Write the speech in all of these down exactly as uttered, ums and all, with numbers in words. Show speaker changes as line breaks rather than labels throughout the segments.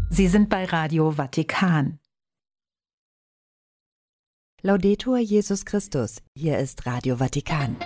Sie sind bei Radio Vatikan.
Laudetur Jesus Christus, hier ist Radio Vatikan.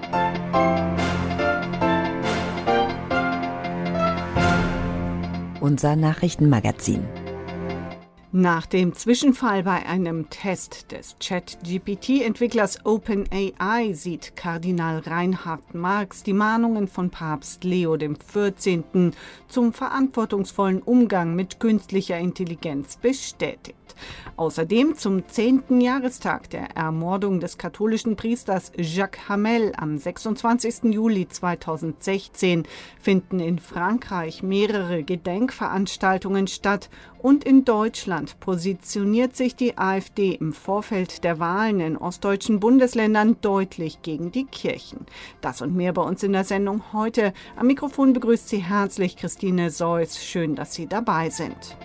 Unser Nachrichtenmagazin.
Nach dem Zwischenfall bei einem Test des Chat-G P T-Entwicklers OpenAI sieht Kardinal Reinhard Marx die Mahnungen von Papst Leo der vierzehnten. zum verantwortungsvollen Umgang mit künstlicher Intelligenz bestätigt. Außerdem zum zehnten Jahrestag der Ermordung des katholischen Priesters Jacques Hamel am sechsundzwanzigsten Juli zweitausendsechzehn finden in Frankreich mehrere Gedenkveranstaltungen statt und in Deutschland positioniert sich die AfD im Vorfeld der Wahlen in ostdeutschen Bundesländern deutlich gegen die Kirchen. Das und mehr bei uns in der Sendung heute. Am Mikrofon begrüßt Sie herzlich Christine Seuss. Schön, dass Sie dabei sind.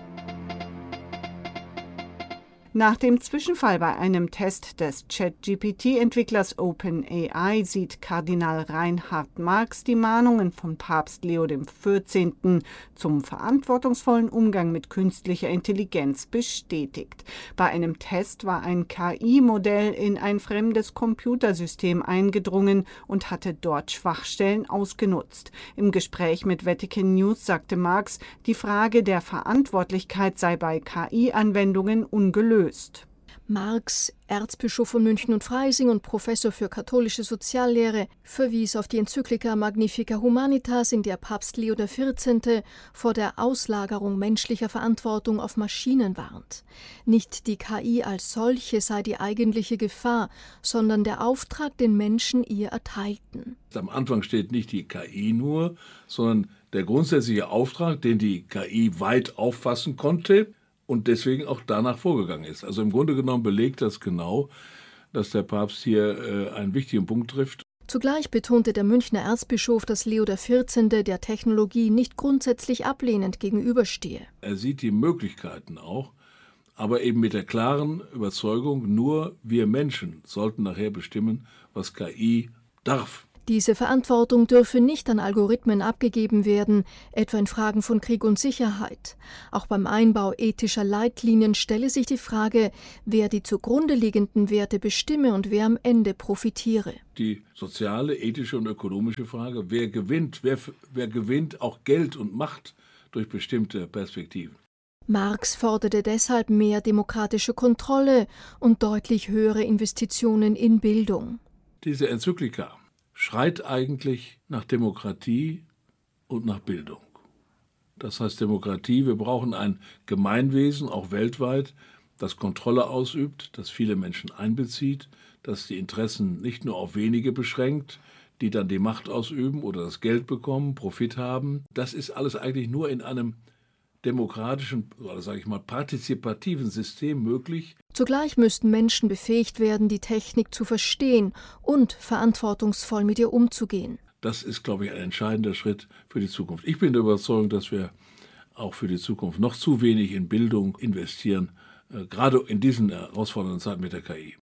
Nach dem Zwischenfall bei einem Test des Chat-G P T-Entwicklers OpenAI sieht Kardinal Reinhard Marx die Mahnungen von Papst Leo der vierzehnten. zum verantwortungsvollen Umgang mit künstlicher Intelligenz bestätigt. Bei einem Test war ein K I-Modell in ein fremdes Computersystem eingedrungen und hatte dort Schwachstellen ausgenutzt. Im Gespräch mit Vatican News sagte Marx, die Frage der Verantwortlichkeit sei bei K I-Anwendungen ungelöst.
Marx, Erzbischof von München und Freising und Professor für katholische Soziallehre, verwies auf die Enzyklika Magnifica Humanitas, in der Papst Leo der vierzehnte. vor der Auslagerung menschlicher Verantwortung auf Maschinen warnt. Nicht die K I als solche sei die eigentliche Gefahr, sondern der Auftrag, den Menschen ihr erteilten.
Am Anfang steht nicht die K I nur, sondern der grundsätzliche Auftrag, den die K I weit auffassen konnte und deswegen auch danach vorgegangen ist. Also im Grunde genommen belegt das genau, dass der Papst hier äh, einen wichtigen Punkt trifft.
Zugleich betonte der Münchner Erzbischof, dass Leo der vierzehnte. der Technologie nicht grundsätzlich ablehnend gegenüberstehe.
Er sieht die Möglichkeiten auch, aber eben mit der klaren Überzeugung, nur wir Menschen sollten nachher bestimmen, was K I darf.
Diese Verantwortung dürfe nicht an Algorithmen abgegeben werden, etwa in Fragen von Krieg und Sicherheit. Auch beim Einbau ethischer Leitlinien stelle sich die Frage, wer die zugrunde liegenden Werte bestimme und wer am Ende profitiere.
Die soziale, ethische und ökonomische Frage, wer gewinnt, wer, wer gewinnt auch Geld und Macht durch bestimmte Perspektiven.
Marx forderte deshalb mehr demokratische Kontrolle und deutlich höhere Investitionen in Bildung.
Diese Enzyklika schreit eigentlich nach Demokratie und nach Bildung. Das heißt Demokratie, wir brauchen ein Gemeinwesen, auch weltweit, das Kontrolle ausübt, das viele Menschen einbezieht, das die Interessen nicht nur auf wenige beschränkt, die dann die Macht ausüben oder das Geld bekommen, Profit haben. Das ist alles eigentlich nur in einem demokratischen, oder sage ich mal, partizipativen System möglich.
Zugleich müssten Menschen befähigt werden, die Technik zu verstehen und verantwortungsvoll mit ihr umzugehen.
Das ist, glaube ich, ein entscheidender Schritt für die Zukunft. Ich bin der Überzeugung, dass wir auch für die Zukunft noch zu wenig in Bildung investieren, äh, gerade in diesen herausfordernden Zeiten mit der K I.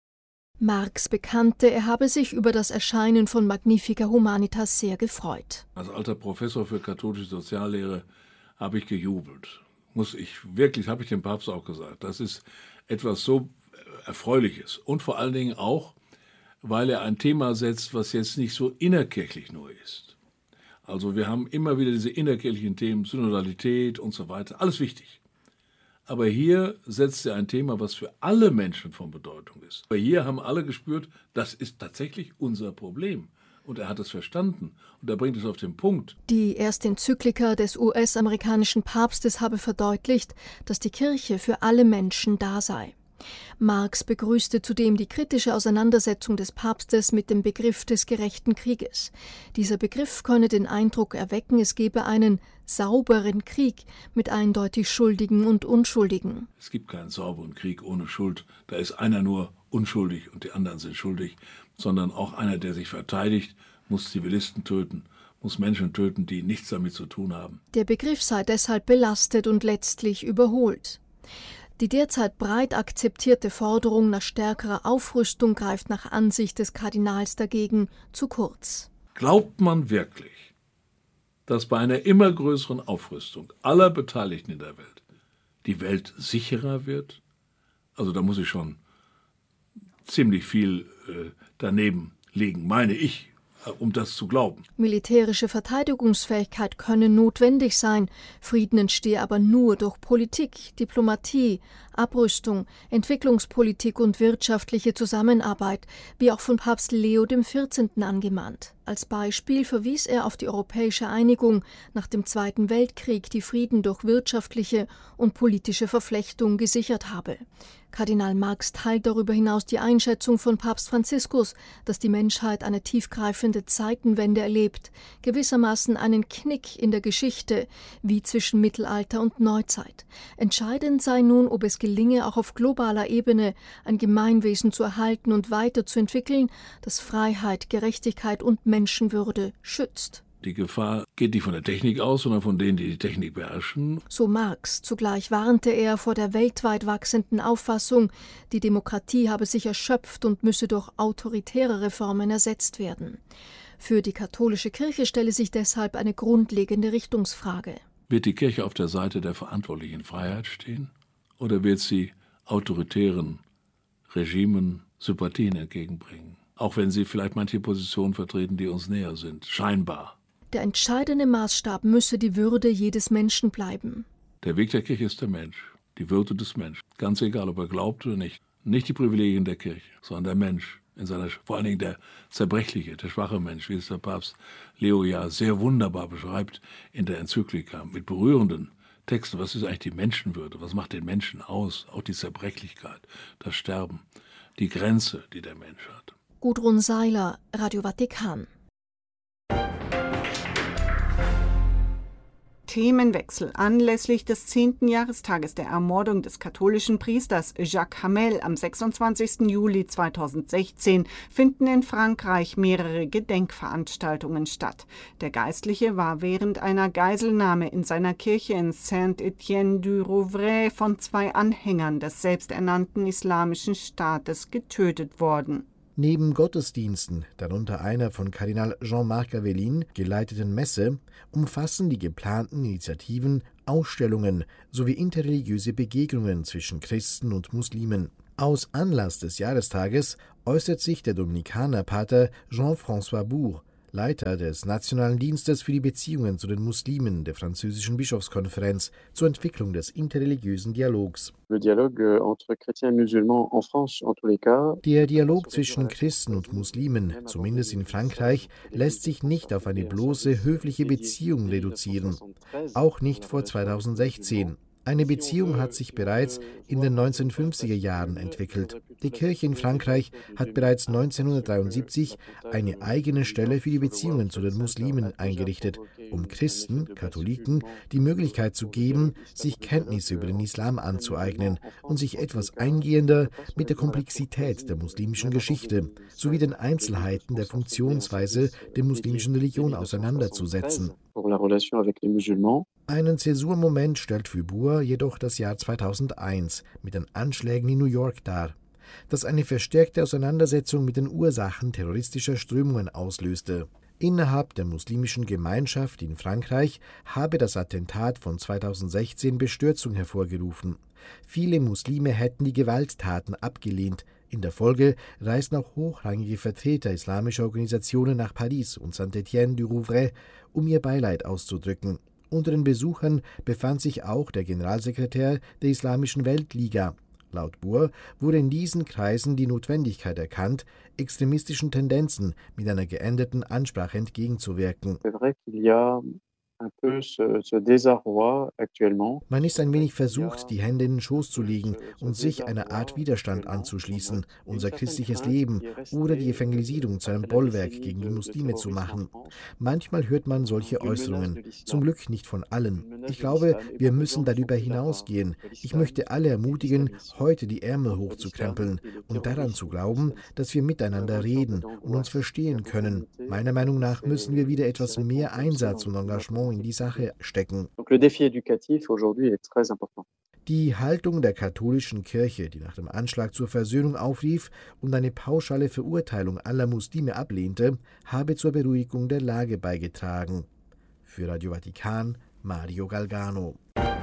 Marx bekannte, er habe sich über das Erscheinen von Magnifica Humanitas sehr gefreut.
Als alter Professor für katholische Soziallehre habe ich gejubelt. Muss ich wirklich, habe ich dem Papst auch gesagt. Das ist etwas so Erfreuliches. Und vor allen Dingen auch, weil er ein Thema setzt, was jetzt nicht so innerkirchlich nur ist. Also wir haben immer wieder diese innerkirchlichen Themen, Synodalität und so weiter, alles wichtig. Aber hier setzt er ein Thema, was für alle Menschen von Bedeutung ist. Aber hier haben alle gespürt, das ist tatsächlich unser Problem. Und er hat es verstanden und er bringt es auf den Punkt.
Die erste Enzyklika des U S-amerikanischen Papstes habe verdeutlicht, dass die Kirche für alle Menschen da sei. Marx begrüßte zudem die kritische Auseinandersetzung des Papstes mit dem Begriff des gerechten Krieges. Dieser Begriff könne den Eindruck erwecken, es gebe einen sauberen Krieg mit eindeutig Schuldigen und Unschuldigen.
Es gibt keinen sauberen Krieg ohne Schuld. Da ist einer nur unschuldig und die anderen sind schuldig, sondern auch einer, der sich verteidigt, muss Zivilisten töten, muss Menschen töten, die nichts damit zu tun haben.
Der Begriff sei deshalb belastet und letztlich überholt. Die derzeit breit akzeptierte Forderung nach stärkerer Aufrüstung greift nach Ansicht des Kardinals dagegen zu kurz.
Glaubt man wirklich, dass bei einer immer größeren Aufrüstung aller Beteiligten in der Welt die Welt sicherer wird. Also da muss ich schon ziemlich viel äh, daneben liegen, meine ich, um das zu glauben.
Militärische Verteidigungsfähigkeit könne notwendig sein. Frieden entstehe aber nur durch Politik, Diplomatie, Abrüstung, Entwicklungspolitik und wirtschaftliche Zusammenarbeit, wie auch von Papst Leo der vierzehnte angemahnt. Als Beispiel verwies er auf die europäische Einigung nach dem Zweiten Weltkrieg, die Frieden durch wirtschaftliche und politische Verflechtung gesichert habe. Kardinal Marx teilt darüber hinaus die Einschätzung von Papst Franziskus, dass die Menschheit eine tiefgreifende Zeitenwende erlebt, gewissermaßen einen Knick in der Geschichte, wie zwischen Mittelalter und Neuzeit. Entscheidend sei nun, ob es gelinge, auch auf globaler Ebene ein Gemeinwesen zu erhalten und weiterzuentwickeln, das Freiheit, Gerechtigkeit und Menschenwürde schützt.
Die Gefahr geht nicht von der Technik aus, sondern von denen, die die Technik beherrschen.
So Marx. Zugleich warnte er vor der weltweit wachsenden Auffassung, die Demokratie habe sich erschöpft und müsse durch autoritäre Reformen ersetzt werden. Für die katholische Kirche stelle sich deshalb eine grundlegende Richtungsfrage.
Wird die Kirche auf der Seite der verantwortlichen Freiheit stehen? Oder wird sie autoritären Regimen Sympathien entgegenbringen? Auch wenn sie vielleicht manche Positionen vertreten, die uns näher sind, scheinbar.
Der entscheidende Maßstab müsse die Würde jedes Menschen bleiben.
Der Weg der Kirche ist der Mensch, die Würde des Menschen. Ganz egal, ob er glaubt oder nicht. Nicht die Privilegien der Kirche, sondern der Mensch. In seiner, vor allen Dingen der zerbrechliche, der schwache Mensch, wie es der Papst Leo ja sehr wunderbar beschreibt in der Enzyklika, mit berührenden Texten. Was ist eigentlich die Menschenwürde? Was macht den Menschen aus? Auch die Zerbrechlichkeit, das Sterben, die Grenze, die der Mensch hat.
Gudrun Seiler, Radio Vatikan.
Themenwechsel. Anlässlich des zehnten Jahrestages der Ermordung des katholischen Priesters Jacques Hamel am sechsundzwanzigsten Juli zweitausendsechzehn finden in Frankreich mehrere Gedenkveranstaltungen statt. Der Geistliche war während einer Geiselnahme in seiner Kirche in Saint-Étienne-du-Rouvray von zwei Anhängern des selbsternannten Islamischen Staates getötet worden.
Neben Gottesdiensten, darunter einer von Kardinal Jean-Marc Aveline geleiteten Messe, umfassen die geplanten Initiativen Ausstellungen sowie interreligiöse Begegnungen zwischen Christen und Muslimen. Aus Anlass des Jahrestages äußert sich der Dominikanerpater Jean-François Bourg, Leiter des Nationalen Dienstes für die Beziehungen zu den Muslimen der französischen Bischofskonferenz, zur Entwicklung des interreligiösen Dialogs. Der Dialog zwischen Christen und Muslimen, zumindest in Frankreich, lässt sich nicht auf eine bloße höfliche Beziehung reduzieren, auch nicht vor zweitausendsechzehn. Eine Beziehung hat sich bereits in den neunzehnhundertfünfziger Jahren entwickelt. Die Kirche in Frankreich hat bereits neunzehnhundertdreiundsiebzig eine eigene Stelle für die Beziehungen zu den Muslimen eingerichtet, um Christen, Katholiken, die Möglichkeit zu geben, sich Kenntnisse über den Islam anzueignen und sich etwas eingehender mit der Komplexität der muslimischen Geschichte sowie den Einzelheiten der Funktionsweise der muslimischen Religion auseinanderzusetzen. Einen Zäsurmoment stellt für Bourg jedoch das Jahr zweitausendeins mit den Anschlägen in New York dar, das eine verstärkte Auseinandersetzung mit den Ursachen terroristischer Strömungen auslöste. Innerhalb der muslimischen Gemeinschaft in Frankreich habe das Attentat von zweitausendsechzehn Bestürzung hervorgerufen. Viele Muslime hätten die Gewalttaten abgelehnt. In der Folge reisten auch hochrangige Vertreter islamischer Organisationen nach Paris und Saint-Étienne-du-Rouvray, um ihr Beileid auszudrücken. Unter den Besuchern befand sich auch der Generalsekretär der Islamischen Weltliga. Laut Bourg wurde in diesen Kreisen die Notwendigkeit erkannt, extremistischen Tendenzen mit einer geänderten Ansprache entgegenzuwirken. Man ist ein wenig versucht, die Hände in den Schoß zu legen und sich einer Art Widerstand anzuschließen, unser christliches Leben oder die Evangelisierung zu einem Bollwerk gegen die Muslime zu machen. Manchmal hört man solche Äußerungen, zum Glück nicht von allen. Ich glaube, wir müssen darüber hinausgehen. Ich möchte alle ermutigen, heute die Ärmel hochzukrempeln und daran zu glauben, dass wir miteinander reden und uns verstehen können. Meiner Meinung nach müssen wir wieder etwas mehr Einsatz und Engagement in die Sache stecken. Die Haltung der katholischen Kirche, die nach dem Anschlag zur Versöhnung aufrief und eine pauschale Verurteilung aller Muslime ablehnte, habe zur Beruhigung der Lage beigetragen. Für Radio Vatikan, Mario Galgano.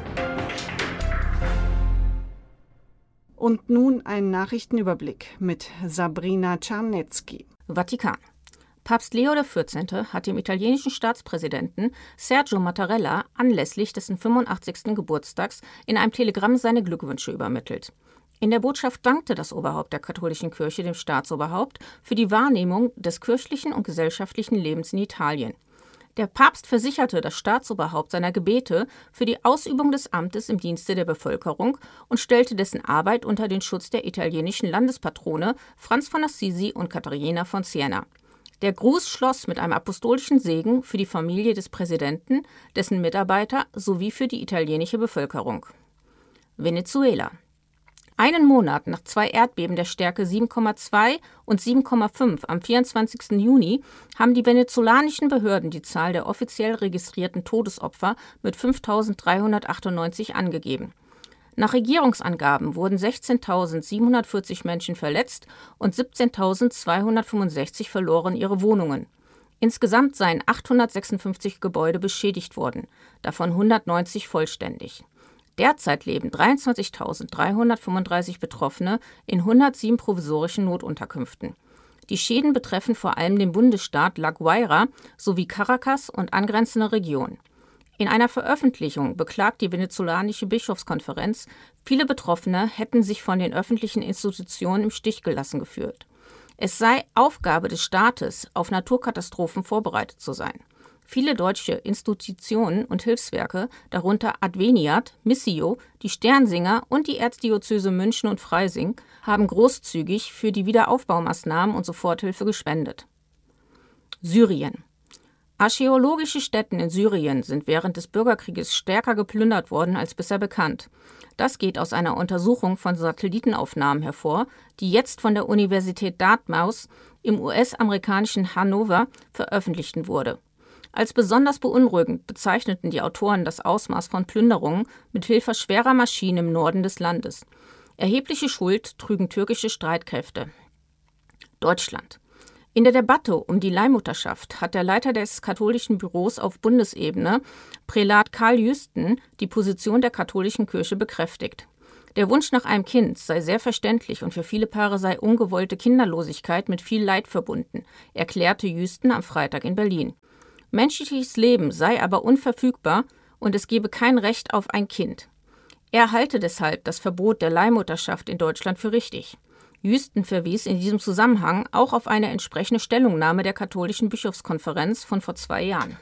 Und nun ein Nachrichtenüberblick mit Sabrina Czarnecki.
Vatikan. Papst Leo der vierzehnte hat dem italienischen Staatspräsidenten Sergio Mattarella anlässlich dessen fünfundachtzigsten Geburtstags in einem Telegramm seine Glückwünsche übermittelt. In der Botschaft dankte das Oberhaupt der katholischen Kirche dem Staatsoberhaupt für die Wahrnehmung des kirchlichen und gesellschaftlichen Lebens in Italien. Der Papst versicherte das Staatsoberhaupt seiner Gebete für die Ausübung des Amtes im Dienste der Bevölkerung und stellte dessen Arbeit unter den Schutz der italienischen Landespatrone Franz von Assisi und Katharina von Siena. Der Gruß schloss mit einem apostolischen Segen für die Familie des Präsidenten, dessen Mitarbeiter sowie für die italienische Bevölkerung. Venezuela. Einen Monat nach zwei Erdbeben der Stärke sieben Komma zwei und sieben Komma fünf am vierundzwanzigsten Juni haben die venezolanischen Behörden die Zahl der offiziell registrierten Todesopfer mit fünftausenddreihundertachtundneunzig angegeben. Nach Regierungsangaben wurden sechzehntausendsiebenhundertvierzig Menschen verletzt und siebzehntausendzweihundertfünfundsechzig verloren ihre Wohnungen. Insgesamt seien achthundertsechsundfünfzig Gebäude beschädigt worden, davon hundertneunzig vollständig. Derzeit leben dreiundzwanzigtausenddreihundertfünfunddreißig Betroffene in hundertsieben provisorischen Notunterkünften. Die Schäden betreffen vor allem den Bundesstaat La Guaira sowie Caracas und angrenzende Regionen. In einer Veröffentlichung beklagt die venezolanische Bischofskonferenz, viele Betroffene hätten sich von den öffentlichen Institutionen im Stich gelassen gefühlt. Es sei Aufgabe des Staates, auf Naturkatastrophen vorbereitet zu sein. Viele deutsche Institutionen und Hilfswerke, darunter Adveniat, Missio, die Sternsinger und die Erzdiözese München und Freising, haben großzügig für die Wiederaufbaumaßnahmen und Soforthilfe gespendet. Syrien. Archäologische Stätten in Syrien sind während des Bürgerkrieges stärker geplündert worden als bisher bekannt. Das geht aus einer Untersuchung von Satellitenaufnahmen hervor, die jetzt von der Universität Dartmouth im U S-amerikanischen Hannover veröffentlicht wurde. Als besonders beunruhigend bezeichneten die Autoren das Ausmaß von Plünderungen mit Hilfe schwerer Maschinen im Norden des Landes. Erhebliche Schuld trügen türkische Streitkräfte. Deutschland. In der Debatte um die Leihmutterschaft hat der Leiter des katholischen Büros auf Bundesebene, Prälat Karl Jüsten, die Position der katholischen Kirche bekräftigt. Der Wunsch nach einem Kind sei sehr verständlich und für viele Paare sei ungewollte Kinderlosigkeit mit viel Leid verbunden, erklärte Jüsten am Freitag in Berlin. Menschliches Leben sei aber unverfügbar und es gebe kein Recht auf ein Kind. Er halte deshalb das Verbot der Leihmutterschaft in Deutschland für richtig. Jüsten verwies in diesem Zusammenhang auch auf eine entsprechende Stellungnahme der katholischen Bischofskonferenz von vor zwei Jahren.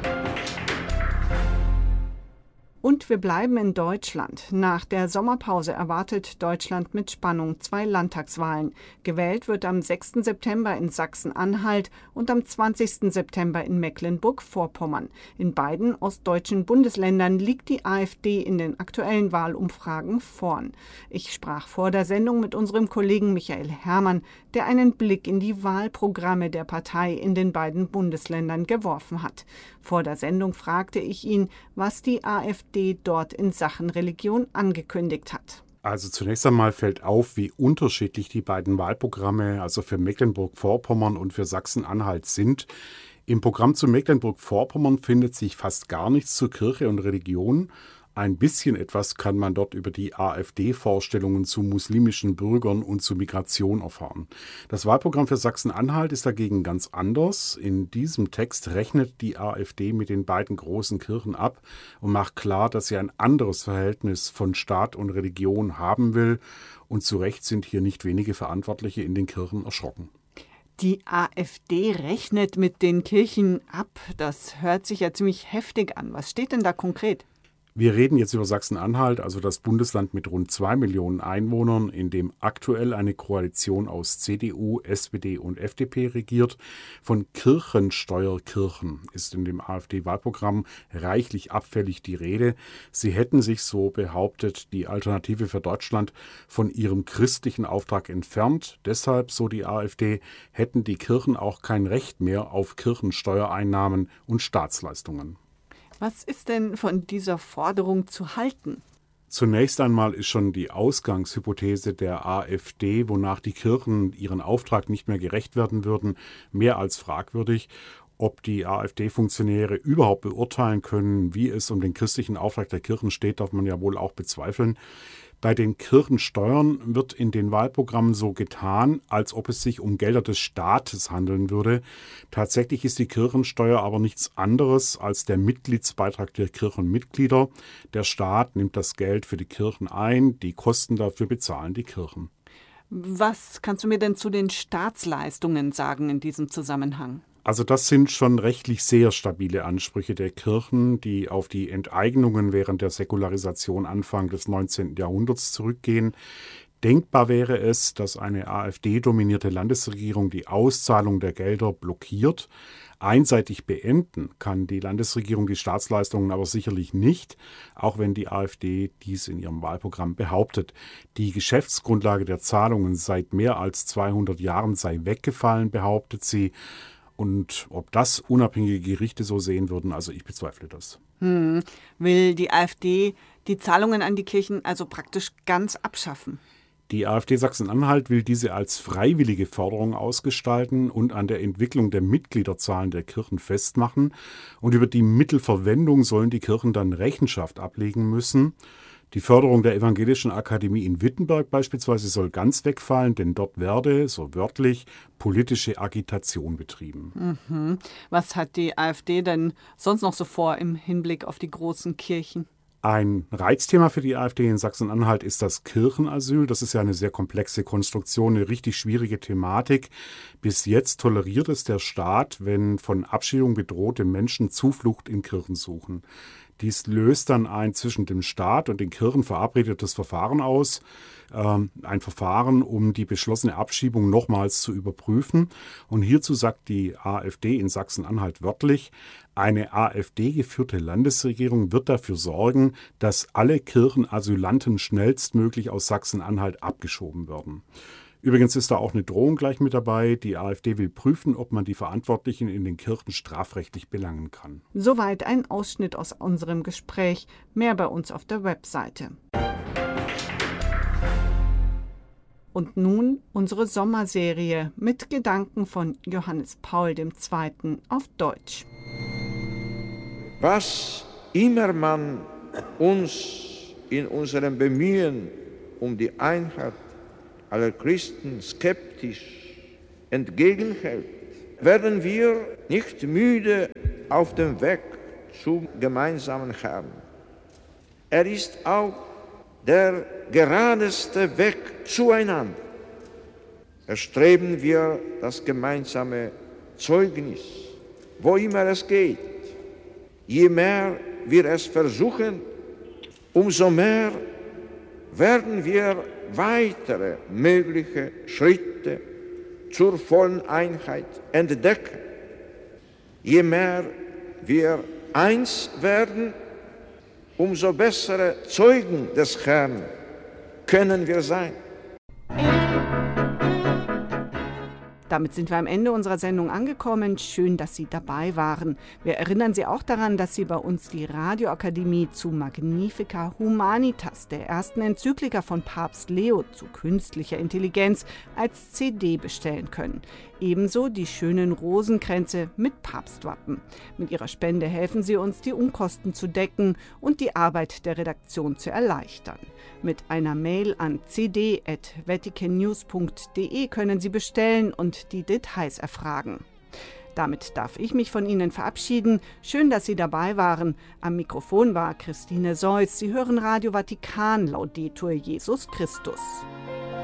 Und wir bleiben in Deutschland. Nach der Sommerpause erwartet Deutschland mit Spannung zwei Landtagswahlen. Gewählt wird am sechsten September in Sachsen-Anhalt und am zwanzigsten September in Mecklenburg-Vorpommern. In beiden ostdeutschen Bundesländern liegt die AfD in den aktuellen Wahlumfragen vorn. Ich sprach vor der Sendung mit unserem Kollegen Michael Herrmann, der einen Blick in die Wahlprogramme der Partei in den beiden Bundesländern geworfen hat. Vor der Sendung fragte ich ihn, was die AfD dort in Sachen Religion angekündigt hat.
Also zunächst einmal fällt auf, wie unterschiedlich die beiden Wahlprogramme, also für Mecklenburg-Vorpommern und für Sachsen-Anhalt, sind. Im Programm zu Mecklenburg-Vorpommern findet sich fast gar nichts zur Kirche und Religion. Ein bisschen etwas kann man dort über die AfD-Vorstellungen zu muslimischen Bürgern und zu Migration erfahren. Das Wahlprogramm für Sachsen-Anhalt ist dagegen ganz anders. In diesem Text rechnet die AfD mit den beiden großen Kirchen ab und macht klar, dass sie ein anderes Verhältnis von Staat und Religion haben will. Und zu Recht sind hier nicht wenige Verantwortliche in den Kirchen erschrocken.
Die AfD rechnet mit den Kirchen ab. Das hört sich ja ziemlich heftig an. Was steht denn da konkret?
Wir reden jetzt über Sachsen-Anhalt, also das Bundesland mit rund zwei Millionen Einwohnern, in dem aktuell eine Koalition aus C D U, S P D und F D P regiert. Von Kirchensteuerkirchen ist in dem AfD-Wahlprogramm reichlich abfällig die Rede. Sie hätten sich, so behauptet die Alternative für Deutschland, von ihrem christlichen Auftrag entfernt. Deshalb, so die AfD, hätten die Kirchen auch kein Recht mehr auf Kirchensteuereinnahmen und Staatsleistungen.
Was ist denn von dieser Forderung zu halten?
Zunächst einmal ist schon die Ausgangshypothese der AfD, wonach die Kirchen ihren Auftrag nicht mehr gerecht werden würden, mehr als fragwürdig. Ob die AfD-Funktionäre überhaupt beurteilen können, wie es um den christlichen Auftrag der Kirchen steht, darf man ja wohl auch bezweifeln. Bei den Kirchensteuern wird in den Wahlprogrammen so getan, als ob es sich um Gelder des Staates handeln würde. Tatsächlich ist die Kirchensteuer aber nichts anderes als der Mitgliedsbeitrag der Kirchenmitglieder. Der Staat nimmt das Geld für die Kirchen ein, die Kosten dafür bezahlen die Kirchen.
Was kannst du mir denn zu den Staatsleistungen sagen in diesem Zusammenhang?
Also das sind schon rechtlich sehr stabile Ansprüche der Kirchen, die auf die Enteignungen während der Säkularisation Anfang des neunzehnten Jahrhunderts zurückgehen. Denkbar wäre es, dass eine AfD-dominierte Landesregierung die Auszahlung der Gelder blockiert. Einseitig beenden kann die Landesregierung die Staatsleistungen aber sicherlich nicht, auch wenn die AfD dies in ihrem Wahlprogramm behauptet. Die Geschäftsgrundlage der Zahlungen seit mehr als zweihundert Jahren sei weggefallen, behauptet sie. Und ob das unabhängige Gerichte so sehen würden, also ich bezweifle das.
Hm. Will die AfD die Zahlungen an die Kirchen also praktisch ganz abschaffen?
Die AfD Sachsen-Anhalt will diese als freiwillige Forderung ausgestalten und an der Entwicklung der Mitgliederzahlen der Kirchen festmachen. Und über die Mittelverwendung sollen die Kirchen dann Rechenschaft ablegen müssen. Die Förderung der Evangelischen Akademie in Wittenberg beispielsweise soll ganz wegfallen, denn dort werde, so wörtlich, politische Agitation betrieben.
Mhm. Was hat die AfD denn sonst noch so vor im Hinblick auf die großen Kirchen?
Ein Reizthema für die AfD in Sachsen-Anhalt ist das Kirchenasyl. Das ist ja eine sehr komplexe Konstruktion, eine richtig schwierige Thematik. Bis jetzt toleriert es der Staat, wenn von Abschiebung bedrohte Menschen Zuflucht in Kirchen suchen. Dies löst dann ein zwischen dem Staat und den Kirchen verabredetes Verfahren aus. Ähm, ein Verfahren, um die beschlossene Abschiebung nochmals zu überprüfen. Und hierzu sagt die AfD in Sachsen-Anhalt wörtlich, eine AfD-geführte Landesregierung wird dafür sorgen, dass alle Kirchenasylanten schnellstmöglich aus Sachsen-Anhalt abgeschoben werden. Übrigens ist da auch eine Drohung gleich mit dabei. Die AfD will prüfen, ob man die Verantwortlichen in den Kirchen strafrechtlich belangen kann.
Soweit ein Ausschnitt aus unserem Gespräch. Mehr bei uns auf der Webseite. Und nun unsere Sommerserie mit Gedanken von Johannes Paul der Zweite auf Deutsch.
Was immer man uns in unserem Bemühen um die Einheit aller Christen skeptisch entgegenhält, werden wir nicht müde auf dem Weg zum gemeinsamen Herrn. Er ist auch der geradeste Weg zueinander. Erstreben wir das gemeinsame Zeugnis, wo immer es geht. Je mehr wir es versuchen, umso mehr werden wir weitere mögliche Schritte zur vollen Einheit entdecken. Je mehr wir eins werden, umso bessere Zeugen des Herrn können wir sein.
Damit sind wir am Ende unserer Sendung angekommen. Schön, dass Sie dabei waren. Wir erinnern Sie auch daran, dass Sie bei uns die Radioakademie zu Magnifica Humanitas, der ersten Enzyklika von Papst Leo zu künstlicher Intelligenz, als C D bestellen können. Ebenso die schönen Rosenkränze mit Papstwappen. Mit Ihrer Spende helfen Sie uns, die Unkosten zu decken und die Arbeit der Redaktion zu erleichtern. Mit einer Mail an c d at vatican news punkt d e können Sie bestellen und die Details erfragen. Damit darf ich mich von Ihnen verabschieden. Schön, dass Sie dabei waren. Am Mikrofon war Christine Seuss. Sie hören Radio Vatikan, Laudetur Jesus Christus.